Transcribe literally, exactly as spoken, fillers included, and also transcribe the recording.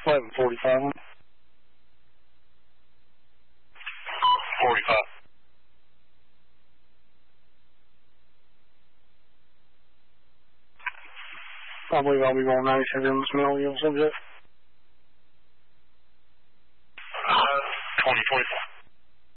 eleven forty-five. forty-five. I believe I'll be going ninety-seven in the smell, you subject. Uh, twenty forty-four.